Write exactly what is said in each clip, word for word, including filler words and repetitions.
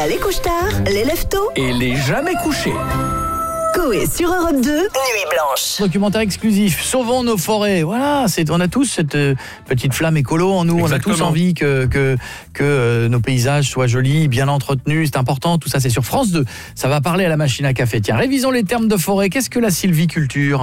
a les couches tard, les lève tôt Et les jamais couchés. Coé sur Europe deux, Nuit Blanche. Documentaire exclusif, sauvons nos forêts. Voilà, c'est, on a tous cette euh, petite flamme écolo en nous. Exactement. On a tous envie que, que, que euh, nos paysages soient jolis, bien entretenus. C'est important, tout ça c'est sur France deux. Ça va parler à la machine à café. Tiens, révisons les termes de forêt. Qu'est-ce que la sylviculture ?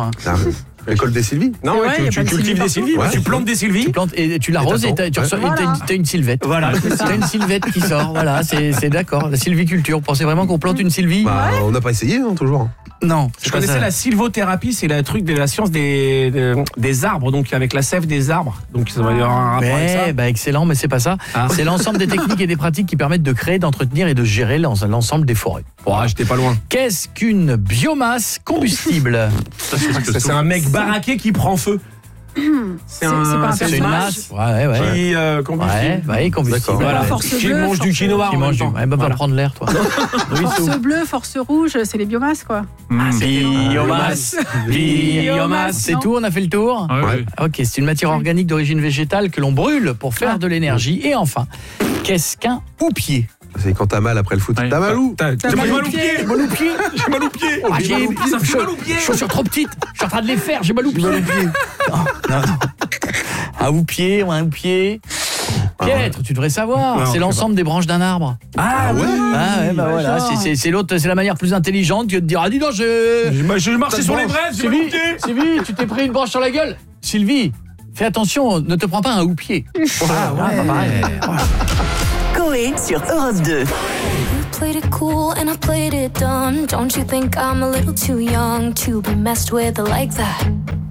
L'école des Sylvies. Non, ouais, Ouais, y a tu, pas tu de cultives des sylvie sylvies, partout. tu Ouais. plantes des sylvies. Tu plantes et tu l'arroses et, t'attends. t'as, tu reçois- Voilà. et t'as, une, t'as une sylvette. Voilà. T'as une sylvette qui sort. Voilà, c'est, c'est d'accord. La sylviculture. Vous pensez vraiment qu'on plante une sylvie ? Bah, on n'a pas essayé, hein, toujours. Non. Je connaissais la sylvothérapie, c'est le truc de la science des, des, des arbres, donc avec la sève des arbres. Donc ça va y avoir un rapport avec ça. Mais, bah excellent, mais c'est pas ça. Ah. C'est l'ensemble des techniques et des pratiques qui permettent de créer, d'entretenir et de gérer l'en- l'ensemble des forêts. Oh, j'étais pas loin. Qu'est-ce qu'une biomasse combustible ? Ça, c'est un mec baraqué qui prend feu. C'est c'est pas un C'est une masse. Ouais, ouais, ouais. qui euh, combustible. Ouais, ouais, combustible. D'accord. Voilà. Ouais. Force Qui bleue, mange du force- quinoa Qui en même mange du... temps. Elle va pas Voilà. prendre l'air, toi. Force bleue, force rouge, c'est les biomasses, quoi. Biomasse. Biomasse. C'est Non. tout, on a fait le tour ? Ouais. Ok, c'est une matière organique d'origine végétale que l'on brûle pour faire Ah. de l'énergie. Et enfin, qu'est-ce qu'un houppier ? C'est quand t'as mal après le foot. Ouais. T'as mal où T'as- J'ai mal au pied. J'ai mal au pied. J'ai mal au pied. Ah, j'ai Ça fait mal au pied. chaussures trop petites. Je suis en train de les faire. J'ai mal au pied. Non, non, non. Un houppier ou un houppier. Pietre, tu devrais savoir. Non, je c'est sais l'ensemble des branches d'un arbre. Ah ouais. Ah ouais, bah voilà. genre. C'est, c'est, c'est l'autre, c'est la manière plus intelligente que de dire ah dis donc je. J'ai j'ai marché sur les braises, j'ai mal au Sylvie, pied. Sylvie, tu t'es pris une branche sur la gueule. Sylvie, fais attention, ne te prends pas un houppier. Ah ouais, pas pareil. Coé sur Europe deux. You played it cool and I played it dumb. Don't you think I'm a little too young to be messed with like that?